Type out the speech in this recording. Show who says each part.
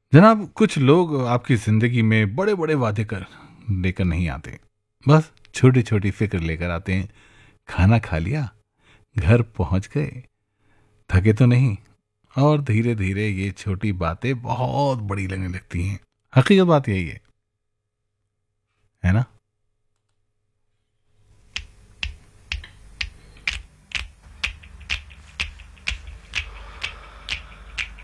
Speaker 1: जनाब, कुछ लोग आपकी ज़िंदगी में बड़े बड़े वादे कर लेकर नहीं आते। बस छोटी छोटी फिक्र लेकर आते हैं। खाना खा लिया, घर पहुंच गए, थके तो नहीं। और धीरे धीरे ये छोटी बातें बहुत बड़ी लगने लगती हैं। हकीकत बात यही है ना?